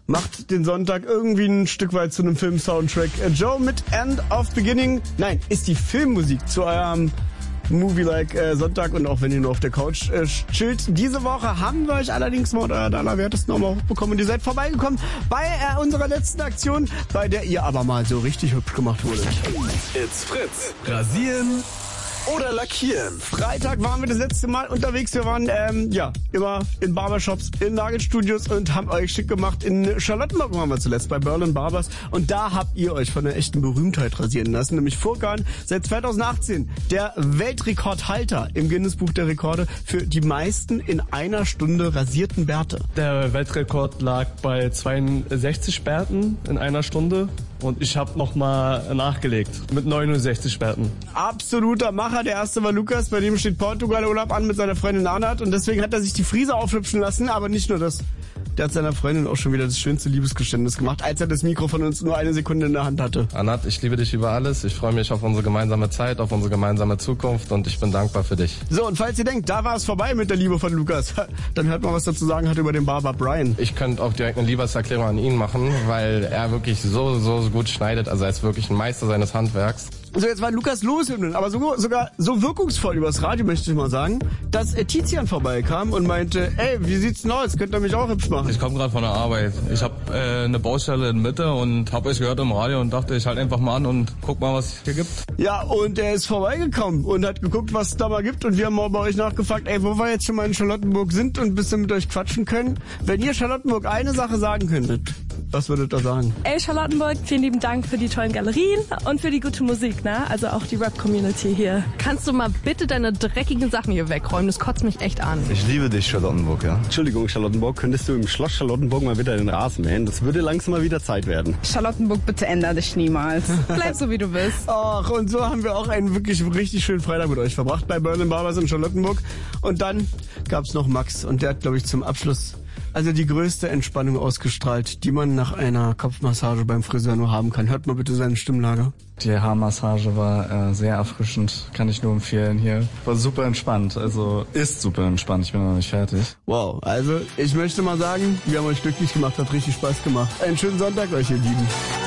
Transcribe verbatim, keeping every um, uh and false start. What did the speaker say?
macht den Sonntag irgendwie ein Stück weit zu einem Film-Soundtrack. Äh, Joe mit End of Beginning. Nein, ist die Filmmusik zu eurem Movie-like äh, Sonntag und auch wenn ihr nur auf der Couch äh, chillt. Diese Woche haben wir euch allerdings mal euer Allerwertesten nochmal hochbekommen und ihr seid vorbeigekommen bei äh, unserer letzten Aktion, bei der ihr aber mal so richtig hübsch gemacht wurdet. It's Fritz. Rasieren oder lackieren. Freitag waren wir das letzte Mal unterwegs. Wir waren ähm, ja immer in Barbershops, in Nagelstudios und haben euch schick gemacht. In Charlottenburg waren wir zuletzt bei Berlin Barbers und da habt ihr euch von einer echten Berühmtheit rasieren lassen, nämlich Furkan, seit zweitausendachtzehn der Weltrekordhalter im Guinness-Buch der Rekorde für die meisten in einer Stunde rasierten Bärte. Der Weltrekord lag bei zweiundsechzig Bärten in einer Stunde. Und ich habe nochmal nachgelegt mit neunundsechzig Bärten. Absoluter Macher. Der erste war Lukas, bei dem steht Portugal-Urlaub an mit seiner Freundin Anat. Und deswegen hat er sich die Frise aufhübschen lassen. Aber nicht nur das. Der hat seiner Freundin auch schon wieder das schönste Liebesgeständnis gemacht, als er das Mikro von uns nur eine Sekunde in der Hand hatte. Anat, ich liebe dich über alles. Ich freue mich auf unsere gemeinsame Zeit, auf unsere gemeinsame Zukunft. Und ich bin dankbar für dich. So, und falls ihr denkt, da war es vorbei mit der Liebe von Lukas, dann hört mal, was er zu sagen hat über den Barber Brian. Ich könnte auch direkt eine Liebeserklärung an ihn machen, weil er wirklich so, so gut schneidet. Also er ist wirklich ein Meister seines Handwerks. So, jetzt war Lukas los, aber so, sogar so wirkungsvoll übers Radio, möchte ich mal sagen, dass äh, Tizian vorbeikam und meinte, ey, wie sieht's denn aus? Könnt ihr mich auch hübsch machen? Ich komme gerade von der Arbeit. Ich habe äh, eine Baustelle in Mitte und habe euch gehört im Radio und dachte, ich halt einfach mal an und guck mal, was es hier gibt. Ja, und er ist vorbeigekommen und hat geguckt, was es da mal gibt und wir haben mal bei euch nachgefragt, ey, wo wir jetzt schon mal in Charlottenburg sind und ein bisschen mit euch quatschen können. Wenn ihr Charlottenburg eine Sache sagen könntet, was würdet ihr sagen? Ey, Charlottenburg, vielen lieben Dank für die tollen Galerien und für die gute Musik, ne? Also auch die Rap-Community hier. Kannst du mal bitte deine dreckigen Sachen hier wegräumen? Das kotzt mich echt an. Ich liebe dich, Charlottenburg, ja. Entschuldigung, Charlottenburg, könntest du im Schloss Charlottenburg mal wieder den Rasen mähen? Das würde langsam mal wieder Zeit werden. Charlottenburg, bitte ändere dich niemals. Bleib so, wie du bist. Ach, und so haben wir auch einen wirklich richtig schönen Freitag mit euch verbracht bei Berlin Barbers in Charlottenburg. Und dann gab's noch Max und der hat, glaube ich, zum Abschluss also die größte Entspannung ausgestrahlt, die man nach einer Kopfmassage beim Friseur nur haben kann. Hört mal bitte seine Stimmlage. Die Haarmassage war äh, sehr erfrischend, kann ich nur empfehlen hier. War super entspannt, also ist super entspannt, ich bin noch nicht fertig. Wow, also ich möchte mal sagen, wir haben euch glücklich gemacht, hat richtig Spaß gemacht. Einen schönen Sonntag euch, ihr Lieben.